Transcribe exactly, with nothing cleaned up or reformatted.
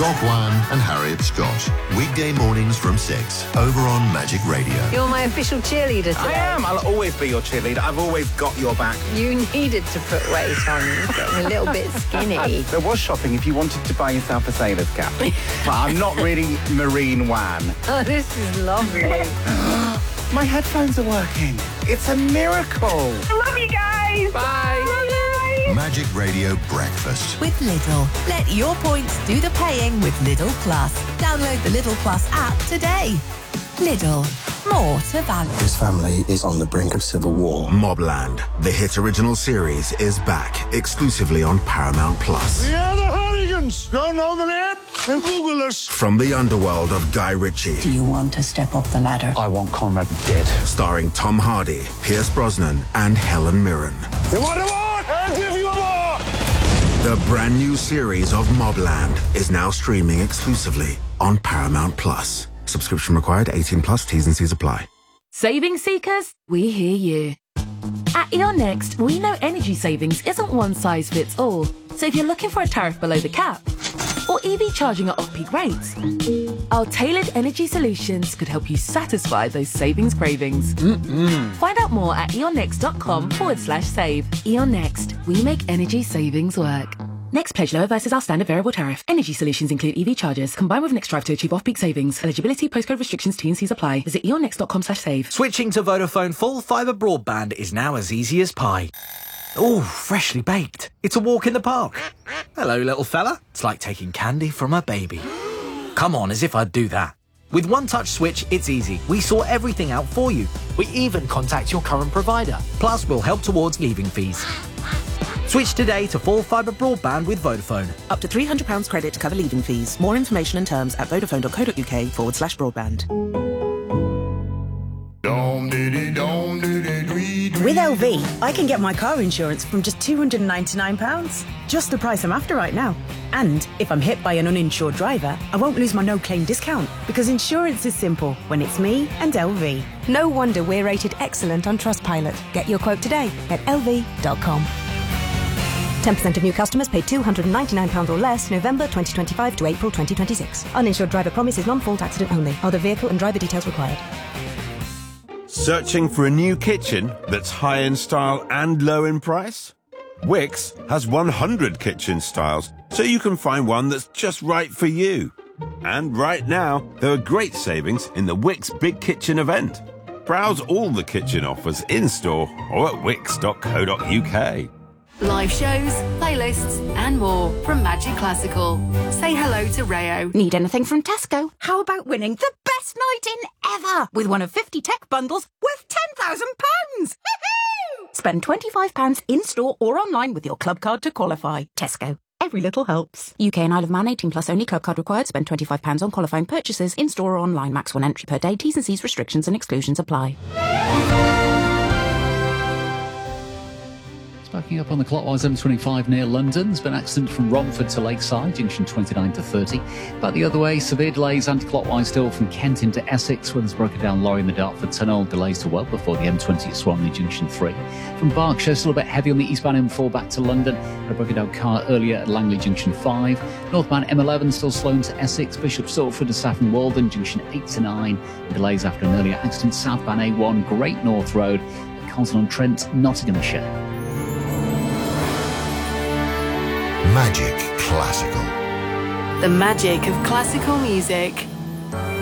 Rob Wan and Harriet Scott. Weekday mornings from six, over on Magic Radio. You're my official cheerleader today. I am. I'll always be your cheerleader. I've always got your back. You needed to put weight on. You're getting a little bit skinny. There was shopping if you wanted to buy yourself a sailor's cap. But I'm not really Marine Wan. Oh, this is lovely. My headphones are working. It's a miracle. I love you guys. Bye. Bye. Magic Radio Breakfast. With Lidl. Let your points do the paying with Lidl Plus. Download the Lidl Plus app today. Lidl. More to value. This family is on the brink of civil war. Mobland, the hit original series, is back exclusively on Paramount Plus. We are the Hooligans. Don't know the name? Then Google us. From the underworld of Guy Ritchie. Do you want to step up the ladder? I want Conrad dead. Starring Tom Hardy, Pierce Brosnan, and Helen Mirren. You want a more? I'll give you a more. The brand new series of Mobland is now streaming exclusively on Paramount Plus. Subscription required, eighteen plus, T's and C's apply. Saving seekers, we hear you. At E O N Next, we know energy savings isn't one size fits all. So if you're looking for a tariff below the cap, or E V charging at off-peak rates, our tailored energy solutions could help you satisfy those savings cravings. Mm-mm. Find out more at eonnext.com forward slash save. E O N Next, we make energy savings work. Next pledge lower versus our standard variable tariff. Energy solutions include E V charges. Combined with Next Drive to achieve off-peak savings. Eligibility, postcode restrictions, T and C's apply. Visit eonnext.com slash save. Switching to Vodafone full fibre broadband is now as easy as pie. Ooh, freshly baked. It's a walk in the park. Hello, little fella. It's like taking candy from a baby. Come on, as if I'd do that. With One Touch Switch, it's easy. We sort everything out for you. We even contact your current provider. Plus, we'll help towards leaving fees. Switch today to full fibre broadband with Vodafone. Up to three hundred pounds credit to cover leaving fees. More information and terms at vodafone.co.uk forward slash broadband. With L V, I can get my car insurance from just two hundred ninety-nine pounds. Just the price I'm after right now. And if I'm hit by an uninsured driver, I won't lose my no-claim discount, because insurance is simple when it's me and L V. No wonder we're rated excellent on Trustpilot. Get your quote today at L V dot com. ten percent of new customers pay two hundred ninety-nine pounds or less November twenty twenty-five to April twenty twenty-six. Uninsured driver promise is non-fault accident only. Other vehicle and driver details required. Searching for a new kitchen that's high in style and low in price? Wix has one hundred kitchen styles, so you can find one that's just right for you. And right now, there are great savings in the Wix Big Kitchen event. Browse all the kitchen offers in-store or at wix dot co dot uk. Live shows, playlists, and more from Magic Classical. Say hello to Rayo. Need anything from Tesco? How about winning the best night in ever with one of fifty tech bundles worth ten thousand pounds? Spend twenty-five pounds in-store or online with your club card to qualify. Tesco. Every little helps. U K and Isle of Man eighteen plus only. Club card required. Spend twenty-five pounds on qualifying purchases in-store or online. Max one entry per day. T's and C's restrictions and exclusions apply. Backing up on the clockwise M twenty-five near London. There's been an accident from Romford to Lakeside, junction twenty-nine to thirty. Back the other way, severe delays anti-clockwise still from Kent into Essex, where there's a broken down lorry in the Dartford Tunnel. Delays to well before the M twenty at Swanley, junction three. From Berkshire, still a bit heavy on the eastbound M four back to London. A broken down car earlier at Langley, junction five. Northbound M eleven still slow into Essex, Bishop Stortford to Saffron Walden, junction eight to nine. And delays after an earlier accident southbound A one, Great North Road, at Carlton-on-Trent, Nottinghamshire. Magic Classical. The magic of classical music.